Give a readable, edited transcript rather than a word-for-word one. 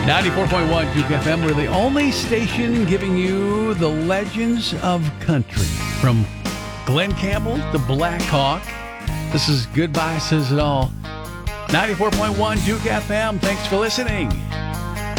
94.1 Duke FM. We're the only station giving you the legends of country. From Glenn Campbell to Black Hawk. This is Goodbye Says It All. 94.1 Duke FM. Thanks for listening.